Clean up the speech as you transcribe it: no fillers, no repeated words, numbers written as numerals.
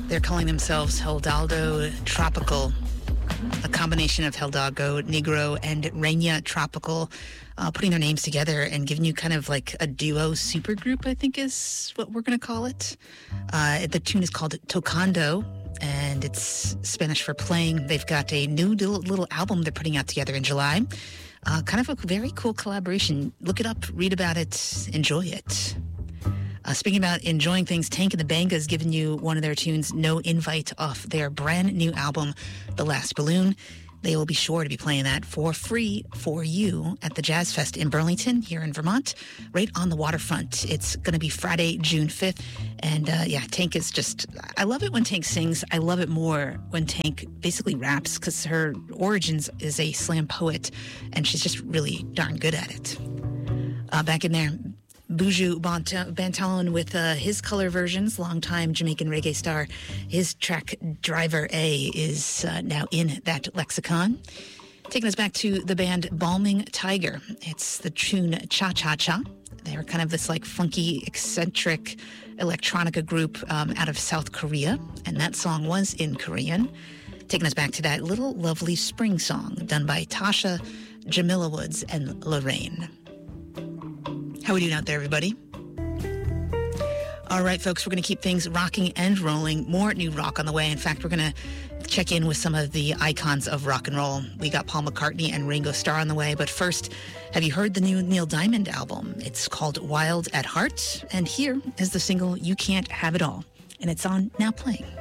They're calling themselves Hidalgo Tropical, a combination of Hidalgo, Negro, and Reina Tropical, putting their names together and giving you kind of like a duo supergroup, I think is what we're going to call it. The tune is called Tocando, and it's Spanish for playing. They've got a new little album they're putting out together in July. Kind of a very cool collaboration. Look it up, read about it, enjoy it. Speaking about enjoying things, Tank and the Bangas giving you one of their tunes, No Invite, off their brand new album, The Last Balloon. They will be sure to be playing that for free for you at the Jazz Fest in Burlington here in Vermont, right on the waterfront. It's going to be Friday, June 5th. And Tank is just, I love it when Tank sings. I love it more when Tank basically raps because her origins is a slam poet and she's just really darn good at it. Back in there, Buju Banton with his color versions, longtime Jamaican reggae star. His track Driver A is now in that lexicon. Taking us back to the band Balming Tiger. It's the tune Cha Cha Cha. They're kind of this like funky, eccentric electronica group out of South Korea. And that song was in Korean. Taking us back to that little lovely spring song done by Tasha, Jamila Woods, and Lorraine. How are we doing out there, everybody? All right, folks, we're going to keep things rocking and rolling. More new rock on the way. In fact, we're going to check in with some of the icons of rock and roll. We got Paul McCartney and Ringo Starr on the way. But first, have you heard the new Neil Diamond album? It's called Wild at Heart. And here is the single You Can't Have It All. And it's on Now Playing.